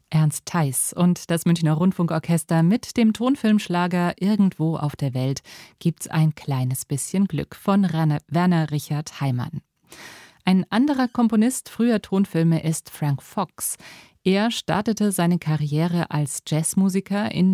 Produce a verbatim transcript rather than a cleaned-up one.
Ernst Theis und das Münchner Rundfunkorchester mit dem Tonfilmschlager »Irgendwo auf der Welt« gibt's ein kleines bisschen Glück von Werner Richard Heimann. Ein anderer Komponist früher Tonfilme ist Frank Fox. Er startete seine Karriere als Jazzmusiker in